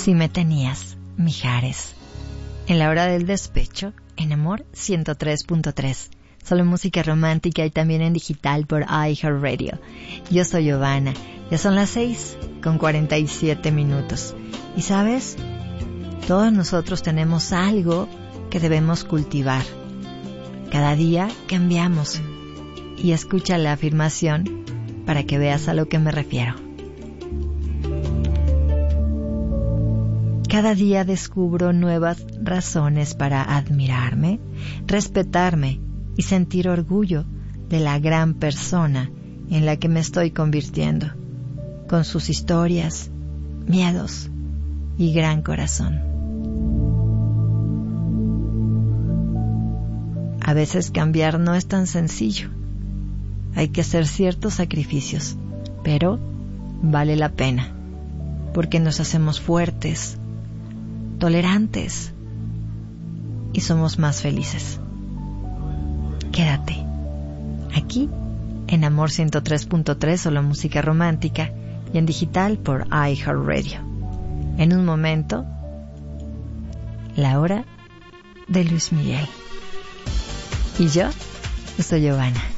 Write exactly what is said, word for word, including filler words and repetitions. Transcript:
Si me tenías, Mijares. En la hora del despecho, en Amor ciento tres punto tres. Solo música romántica y también en digital por iHeartRadio. Yo soy Giovanna. Ya son las seis con cuarenta y siete minutos. Y sabes, todos nosotros tenemos algo que debemos cultivar. Cada día cambiamos. Y escucha la afirmación para que veas a lo que me refiero. Cada día descubro nuevas razones para admirarme, respetarme y sentir orgullo de la gran persona en la que me estoy convirtiendo, con sus historias, miedos y gran corazón. A veces cambiar no es tan sencillo. Hay que hacer ciertos sacrificios, pero vale la pena, porque nos hacemos fuertes, tolerantes y somos más felices. Quédate aquí en Amor ciento tres punto tres, solo música romántica, y en digital por iHeartRadio. En un momento, la hora de Luis Miguel. Y yo, yo soy Giovanna.